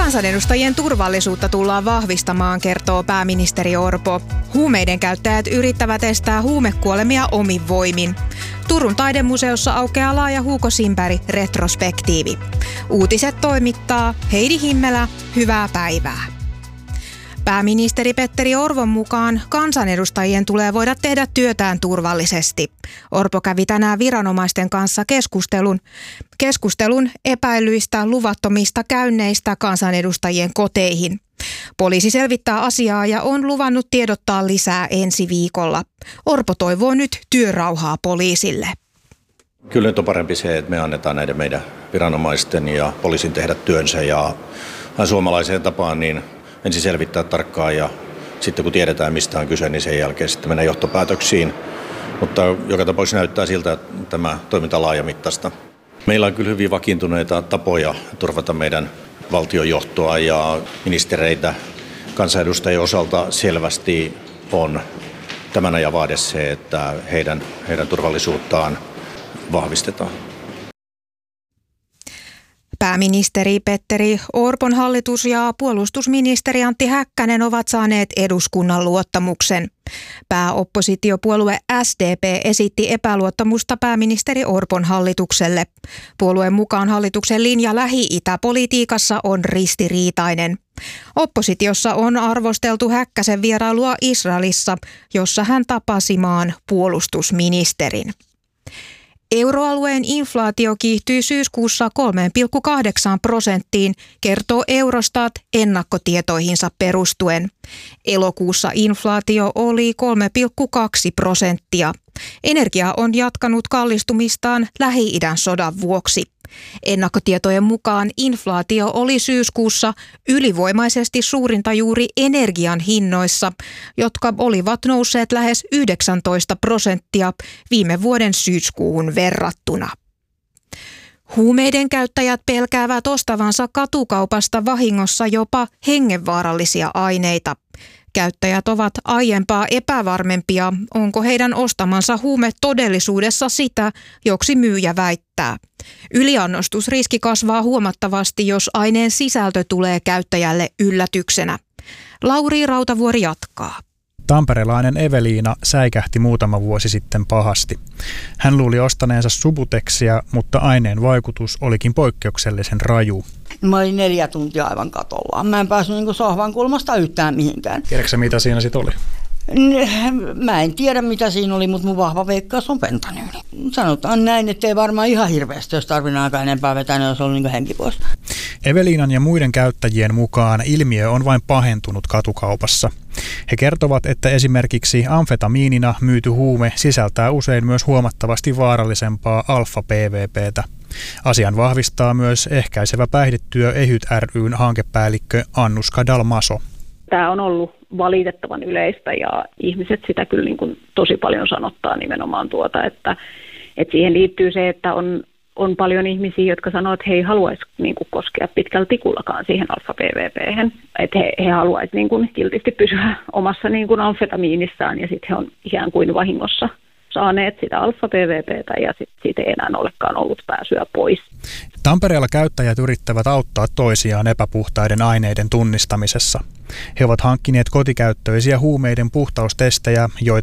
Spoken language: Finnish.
Kansanedustajien turvallisuutta tullaan vahvistamaan, kertoo pääministeri Orpo. Huumeiden käyttäjät yrittävät estää huumekuolemia omin voimin. Turun taidemuseossa aukeaa laaja Hugo Simberg-retrospektiivi. Uutiset toimittaa Heidi Himmelä. Hyvää päivää. Pääministeri Petteri Orpon mukaan kansanedustajien tulee voida tehdä työtään turvallisesti. Orpo kävi tänään viranomaisten kanssa keskustelun epäilyistä luvattomista käynneistä kansanedustajien koteihin. Poliisi selvittää asiaa ja on luvannut tiedottaa lisää ensi viikolla. Orpo toivoo nyt työrauhaa poliisille. Kyllä nyt on parempi se, että me annetaan näiden meidän viranomaisten ja poliisin tehdä työnsä ja suomalaiseen tapaan niin ensin selvittää tarkkaan ja sitten kun tiedetään mistä on kyse, niin sen jälkeen sitten mennään johtopäätöksiin. Mutta joka tapauksessa näyttää siltä, että tämä toiminta on laajamittaista. Meillä on kyllä hyvin vakiintuneita tapoja turvata meidän valtionjohtoa ja ministereitä. Kansanedustajien osalta selvästi on tämän ajan vaade se, että heidän turvallisuuttaan vahvistetaan. Pääministeri Petteri Orpon hallitus ja puolustusministeri Antti Häkkänen ovat saaneet eduskunnan luottamuksen. Pääoppositiopuolue SDP esitti epäluottamusta pääministeri Orpon hallitukselle. Puolueen mukaan hallituksen linja Lähi-Itä-politiikassa on ristiriitainen. Oppositiossa on arvosteltu Häkkäsen vierailua Israelissa, jossa hän tapasi maan puolustusministerin. Euroalueen inflaatio kiihtyi syyskuussa 3,8%, kertoo Eurostat ennakkotietoihinsa perustuen. Elokuussa inflaatio oli 3,2%. Energia on jatkanut kallistumistaan Lähi-idän sodan vuoksi. Ennakkotietojen mukaan inflaatio oli syyskuussa ylivoimaisesti suurinta juuri energian hinnoissa, jotka olivat nousseet lähes 19% viime vuoden syyskuuhun verrattuna. Huumeiden käyttäjät pelkäävät ostavansa katukaupasta vahingossa jopa hengenvaarallisia aineita. Käyttäjät ovat aiempaa epävarmempia, onko heidän ostamansa huume todellisuudessa sitä, joksi myyjä väittää. Yliannostusriski kasvaa huomattavasti, jos aineen sisältö tulee käyttäjälle yllätyksenä. Lauri Rautavuori jatkaa. Tamperelainen Eveliina säikähti muutama vuosi sitten pahasti. Hän luuli ostaneensa Subutexia, mutta aineen vaikutus olikin poikkeuksellisen raju. Mä olin 4 tuntia aivan katollaan. Mä en päässyt sohvan kulmasta yhtään mihinkään. Tiedätkö mitä siinä sitten oli? Mä en tiedä mitä siinä oli, mutta mun vahva veikkaus on fentanyyli. Sanotaan näin, ettei varmaan ihan hirveästi, jos tarvinnut aika enempää vetää, niin olisi ollut henki pois. Eveliinan ja muiden käyttäjien mukaan ilmiö on vain pahentunut katukaupassa. He kertovat, että esimerkiksi amfetamiinina myyty huume sisältää usein myös huomattavasti vaarallisempaa alfa-PVP:tä. Asian vahvistaa myös ehkäisevä päihdetyö EHYT ryn hankepäällikkö Annuska Dalmaso. Tämä on ollut valitettavan yleistä ja ihmiset sitä kyllä niin kuin tosi paljon sanottaa nimenomaan että siihen liittyy se, että on paljon ihmisiä, jotka sanoo, että he ei haluaisi niin kuin koskea pitkällä tikullakaan siihen alfa-PVP:hen. Että he haluaisi niin kuin kiltisti pysyä omassa niin kuin amfetamiinissaan ja sitten he on ikään kuin vahingossa saaneet sitä alfa-PVP:tä ja siitä ei enää olekaan ollut pääsyä pois. Tampereella käyttäjät yrittävät auttaa toisiaan epäpuhtaiden aineiden tunnistamisessa. He ovat hankkineet kotikäyttöisiä huumeiden puhtaustestejä, joita